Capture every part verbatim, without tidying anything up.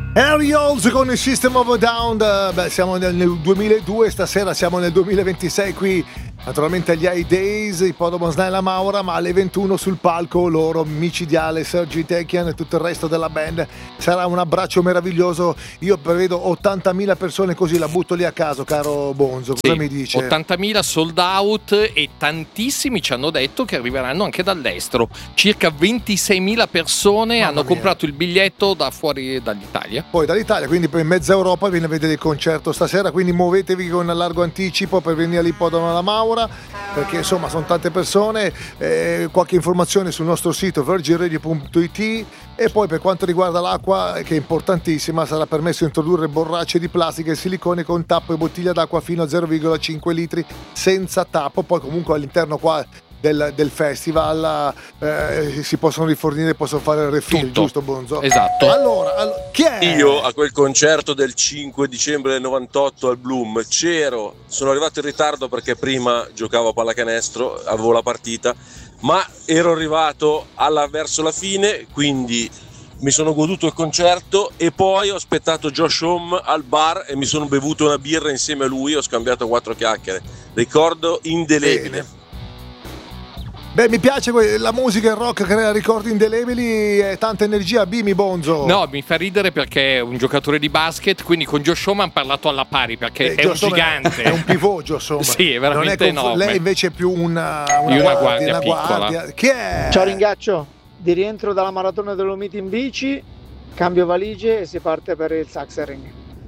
Aerials con il System of a Down. Beh, siamo nel duemiladue, stasera siamo nel duemilaventisei qui naturalmente agli High Days, Ippodromo Snella Maura, ma alle ventuno sul palco loro, Micidiale, Sergi Techian e tutto il resto della band. Sarà un abbraccio meraviglioso. Io prevedo ottantamila persone, così la butto lì a caso, caro Bonzo. Cosa sì, mi dice? ottantamila sold out, e tantissimi ci hanno detto che arriveranno anche dall'estero. Circa ventiseimila persone Mamma hanno mia. comprato il biglietto da fuori dall'Italia. Poi dall'Italia, quindi per mezza Europa viene a vedere il concerto stasera, quindi muovetevi con largo anticipo per venire all'Ippodromo alla Maura, perché insomma sono tante persone. Eh, qualche informazione sul nostro sito virgin radio punto it. E poi per quanto riguarda l'acqua, che è importantissima, sarà permesso introdurre borracce di plastica e silicone con tappo e bottiglia d'acqua fino a zero virgola cinque litri senza tappo. Poi comunque all'interno qua Del, del festival eh, si possono rifornire, possono fare il refill. Tutto. Giusto Bonzo? Esatto. Allora, allo- chi è? Io a quel concerto del cinque dicembre del novantotto al Bloom c'ero, sono arrivato in ritardo perché prima giocavo a pallacanestro, avevo la partita, ma ero arrivato alla, verso la fine, quindi mi sono goduto il concerto e poi ho aspettato Josh Homme al bar e mi sono bevuto una birra insieme a lui, ho scambiato quattro chiacchiere. Ricordo indelebile. Bene. Beh, mi piace que- la musica e il rock crea ricordi indelebili e tanta energia. Bimi Bonzo. No, mi fa ridere perché è un giocatore di basket, quindi con Josh Homme hanno parlato alla pari perché Eh, è un Josh Homme gigante. È un pivot, Josh Homme. Sì, è veramente Non è conf- enorme. Lei invece è più una, una, Io una guardia, guardia una piccola. guardia. Chi è? Ciao Ringaccio, di rientro dalla maratona dell'Omiti in bici, cambio valigie e si parte per il Sachsenring.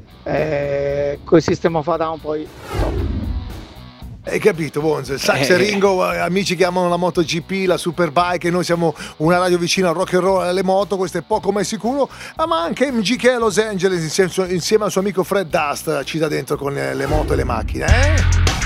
Eh, col sistema of a Down poi top. Hai capito, Bonzo? Il Sachsenringo, eh. amici che amano la MotoGP, la Superbike, e noi siamo una radio vicina al rock and roll e alle moto, questo è poco ma è sicuro. Ah, ma anche M G K a Los Angeles insieme, insieme al suo amico Fred Dust ci dà dentro con le moto e le macchine, eh?